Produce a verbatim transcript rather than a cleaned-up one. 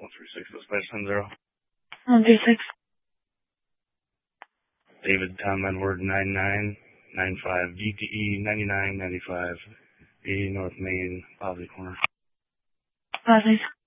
three six, dispatch ten zero. one three six. David Tom Edward nine nine nine five D T E ninety-nine ninety-five, eighty North Main, Bosley Corner. Bosley.